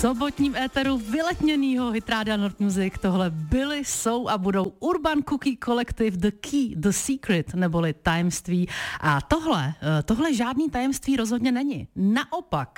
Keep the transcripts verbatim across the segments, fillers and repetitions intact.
sobotním éteru vyletněnýho Hitrádia Nord Music tohle byly, jsou a budou Urban Cookie Collective, The Key, The Secret, neboli tajemství. A tohle, tohle žádný tajemství rozhodně není. Naopak.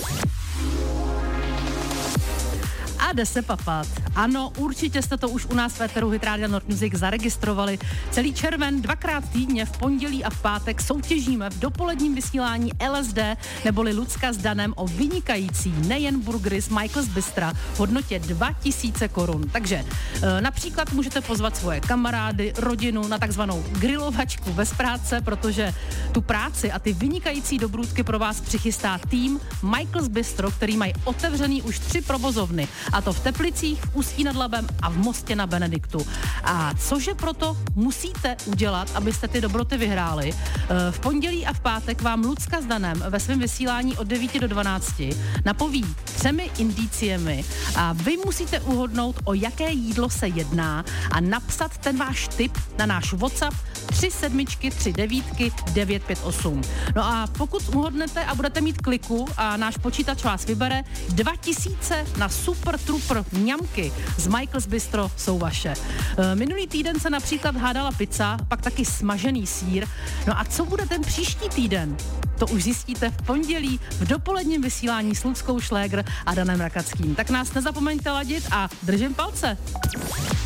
A jde se papat. Ano, určitě jste to už u nás v éteru Hitrádia Nord Music zaregistrovali. Celý červen dvakrát týdně v pondělí a v pátek soutěžíme v dopoledním vysílání L S D neboli Lucka s Danem o vynikající nejen burgery z Michael's Bystra v hodnotě dva tisíce korun. Takže e, například můžete pozvat svoje kamarády, rodinu na takzvanou grilovačku bez práce, protože tu práci a ty vynikající dobrůdky pro vás přichystá tým Michael's Bystro, který mají otevřený už tři provozovny. A to v Teplicích, v Ústí nad Labem a v Mostě na Benediktu. A cože proto musíte udělat, abyste ty dobroty vyhráli? V pondělí a v pátek vám Lucka s Danem ve svém vysílání od devíti do dvanácti napoví třemi indiciemi a vy musíte uhodnout, o jaké jídlo se jedná a napsat ten váš tip na náš WhatsApp tři sedmičky, tři devítky, devět pět osm. No a pokud uhodnete a budete mít kliku a náš počítač vás vybere, dva tisíce na super trooper mňamky z Michael's Bystro jsou vaše. Minulý týden se například hádala pizza, pak taky smažený sýr. No a co bude ten příští týden? To už zjistíte v pondělí v dopoledním vysílání s Luckou Šlégr a Danem Rakackým. Tak nás nezapomeňte ladit a držím palce.